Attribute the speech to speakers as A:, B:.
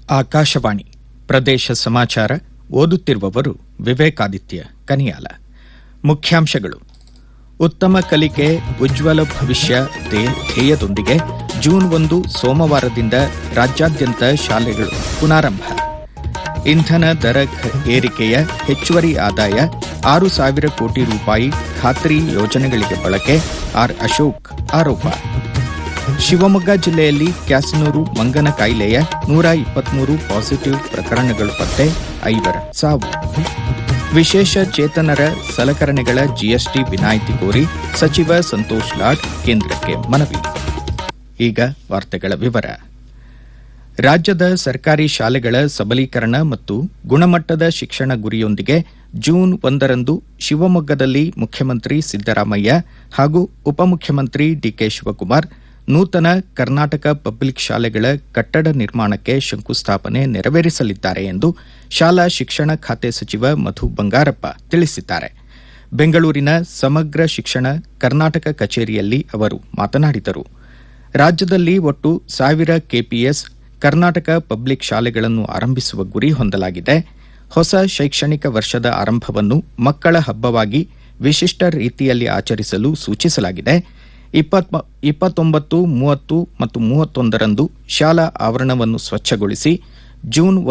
A: ಆಕಾಶವಾಣಿ ಪ್ರದೇಶ ಸಮಾಚಾರ ಓದುತ್ತಿರುವವರು ವಿವೇಕಾದಿತ್ಯ ಕನಿಯಾಲ. ಮುಖ್ಯಾಂಶಗಳು: ಉತ್ತಮ ಕಲಿಕೆ ಉಜ್ವಲ ಭವಿಷ್ಯ ಧ್ಯೇಯದೊಂದಿಗೆ ಜೂನ್ 1 ಸೋಮವಾರದಿಂದ ರಾಜ್ಯಾದ್ಯಂತ ಶಾಲೆಗಳು ಪುನಾರಂಭ. ಇಂಧನ ದರ ಏರಿಕೆಯ ಹೆಚ್ಚುವರಿ ಆದಾಯ 6,000 ಕೋಟಿ ರೂಪಾಯಿ ಖಾತ್ರಿ ಯೋಜನೆಗಳಿಗೆ ಬಳಕೆ. ಆರ್ ಅಶೋಕ್ ಆರೋಪ. ಶಿವಮೊಗ್ಗ ಜಿಲ್ಲೆಯಲ್ಲಿ ಕ್ಯಾಸನೂರು ಮಂಗನ ಕಾಯಿಲೆಯ 123 ಪಾಸಿಟಿವ್ ಪ್ರಕರಣಗಳು ಪತ್ತೆ, 5 ಸಾವು. ವಿಶೇಷ ಚೇತನರ ಸಲಕರಣೆಗಳ ಜಿಎಸ್ಟಿ ವಿನಾಯಿತಿ ಕೋರಿ ಸಚಿವ ಸಂತೋಷ್ ಲಾಡ್ ಕೇಂದ್ರಕ್ಕೆ ಮನವಿ. ಈಗ ವಾರ್ತೆಗಳ ವಿವರ. ರಾಜ್ಯದ ಸರ್ಕಾರಿ ಶಾಲೆಗಳ ಸಬಲೀಕರಣ ಮತ್ತು ಗುಣಮಟ್ಟದ ಶಿಕ್ಷಣ ಗುರಿಯೊಂದಿಗೆ ಜೂನ್ 1ರಂದು ಶಿವಮೊಗ್ಗದಲ್ಲಿ ಮುಖ್ಯಮಂತ್ರಿ ಸಿದ್ದರಾಮಯ್ಯ ಹಾಗೂ ಉಪಮುಖ್ಯಮಂತ್ರಿ ಡಿಕೆ ಶಿವಕುಮಾರ್ ನೂತನ ಕರ್ನಾಟಕ ಪಬ್ಲಿಕ್ ಶಾಲೆಗಳ ಕಟ್ಟಡ ನಿರ್ಮಾಣಕ್ಕೆ ಶಂಕುಸ್ಥಾಪನೆ ನೆರವೇರಿಸಲಿದ್ದಾರೆ ಎಂದು ಶಾಲಾ ಶಿಕ್ಷಣ ಖಾತೆ ಸಚಿವ ಮಧು ಬಂಗಾರಪ್ಪ ತಿಳಿಸಿದ್ದಾರೆ. ಬೆಂಗಳೂರಿನ ಸಮಗ್ರ ಶಿಕ್ಷಣ ಕರ್ನಾಟಕ ಕಚೇರಿಯಲ್ಲಿ ಅವರು ಮಾತನಾಡಿದರು. ರಾಜ್ಯದಲ್ಲಿ ಒಟ್ಟು 1000 ಕೆಪಿಎಸ್ ಕರ್ನಾಟಕ ಪಬ್ಲಿಕ್ ಶಾಲೆಗಳನ್ನು ಆರಂಭಿಸುವ ಗುರಿ ಹೊಂದಲಾಗಿದೆ. ಹೊಸ ಶೈಕ್ಷಣಿಕ ವರ್ಷದ ಆರಂಭವನ್ನು ಮಕ್ಕಳ ಹಬ್ಬವಾಗಿ ವಿಶಿಷ್ಟ ರೀತಿಯಲ್ಲಿ ಆಚರಿಸಲು ಸೂಚಿಸಲಾಗಿದೆ. 29, 30 ಮತ್ತು 31ರಂದು ಶಾಲಾ ಆವರಣವನ್ನು ಸ್ವಚ್ಛಗೊಳಿಸಿ ಜೂನ್